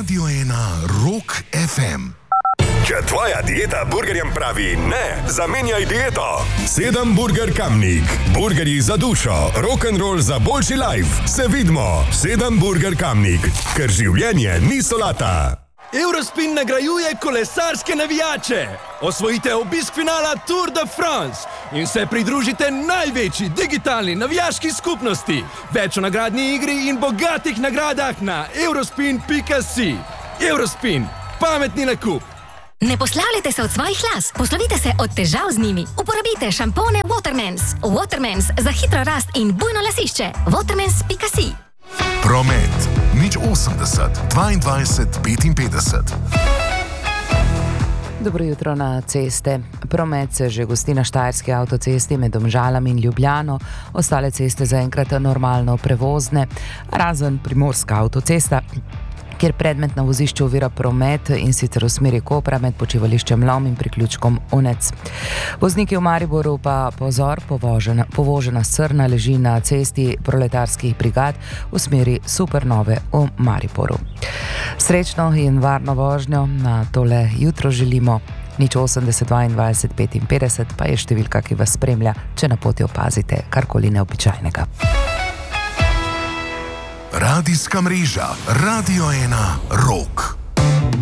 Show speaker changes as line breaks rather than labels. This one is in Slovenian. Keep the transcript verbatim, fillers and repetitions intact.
Radio ena Rock ef em.
Če tvoja dieta burgerjem pravi ne, zamenjaj dieto. Sedem Burger Kamnik. Burgerji za dušo, rock'n'roll za boljši life. Se vidimo. Sedem Burger Kamnik. Ker življenje ni solata.
Eurospin nagrajuje kolesarske navijače. Osvojite obisk finala Tour de France in se pridružite največji digitalni navijaški skupnosti. Več o nagradni igri in bogatih nagradah na eurospin pika si. Eurospin. Pametni nakup.
Ne poslavljajte se od svojih las, poslovite se od težav z njimi. Uporabite šampone Watermans. Watermans za hitro rast in bujno lasišče. watermans pika si.
Promet. Nič osemdeset, dvaindvajset, petinpetdeset.
Dobro jutro na ceste. Promet se že gosti na Štajerski avtocesti med Domžalami in Ljubljano. Ostale ceste zaenkrat normalno prevozne, razen Primorska avtocesta, kjer predmet na vozišču ovira promet, in sicer v smeri Kopra med počivališčem Lom in priključkom Unec. Vozniki v Mariboru pa pozor, povožena, povožena Srna leži na cesti proletarskih brigad v smeri Supernove v Mariboru. Srečno in varno vožnjo na tole jutro želimo. Nič osemdeset, dvaindvajset, petinpetdeset pa je številka, ki vas spremlja, če na poti opazite karkoli neobičajnega.
Radijska mreža Radio ena Rock.